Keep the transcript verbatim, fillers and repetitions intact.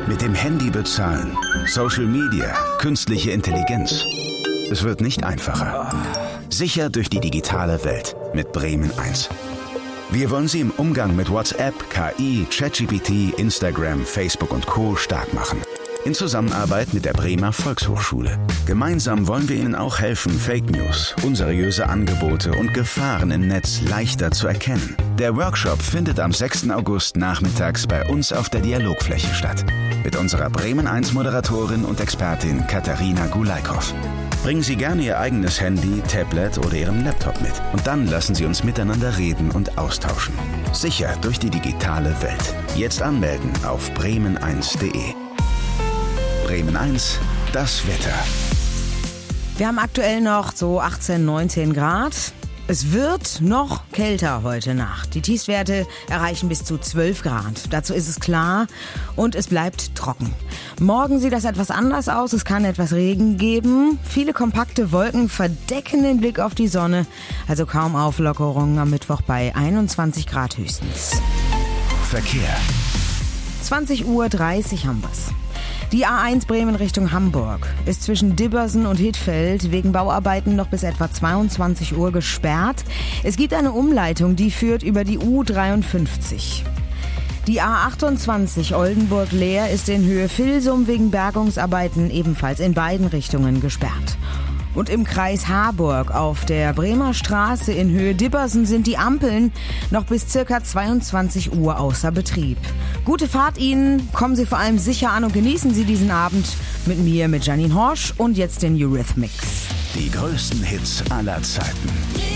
Mit dem Handy bezahlen, Social Media, künstliche Intelligenz. Es wird nicht einfacher. Sicher durch die digitale Welt mit Bremen eins. Wir wollen Sie im Umgang mit WhatsApp, K I, ChatGPT, Instagram, Facebook und Co. stark machen. In Zusammenarbeit mit der Bremer Volkshochschule. Gemeinsam wollen wir Ihnen auch helfen, Fake News, unseriöse Angebote und Gefahren im Netz leichter zu erkennen. Der Workshop findet am sechsten August nachmittags bei uns auf der Dialogfläche statt. Mit unserer Bremen eins Moderatorin und Expertin Katharina Gulaikow. Bringen Sie gerne Ihr eigenes Handy, Tablet oder Ihren Laptop mit. Und dann lassen Sie uns miteinander reden und austauschen. Sicher durch die digitale Welt. Jetzt anmelden auf bremen eins punkt de. Bremen eins, das Wetter. Wir haben aktuell noch so achtzehn, neunzehn Grad. Es wird noch kälter heute Nacht. Die Tiefstwerte erreichen bis zu zwölf Grad. Dazu ist es klar und es bleibt trocken. Morgen sieht das etwas anders aus. Es kann etwas Regen geben. Viele kompakte Wolken verdecken den Blick auf die Sonne. Also kaum Auflockerung am Mittwoch bei einundzwanzig Grad höchstens. Verkehr. zwanzig Uhr dreißig haben wir's. Die A eins Bremen Richtung Hamburg ist zwischen Dibbersen und Hittfeld wegen Bauarbeiten noch bis etwa zweiundzwanzig Uhr gesperrt. Es gibt eine Umleitung, die führt über die U dreiundfünfzig. Die A achtundzwanzig Oldenburg-Leer ist in Höhe Vilsum wegen Bergungsarbeiten ebenfalls in beiden Richtungen gesperrt. Und im Kreis Harburg auf der Bremer Straße in Höhe Dibbersen sind die Ampeln noch bis circa zweiundzwanzig Uhr außer Betrieb. Gute Fahrt Ihnen, kommen Sie vor allem sicher an und genießen Sie diesen Abend mit mir, mit Janine Horsch und jetzt den Eurythmics. Die größten Hits aller Zeiten.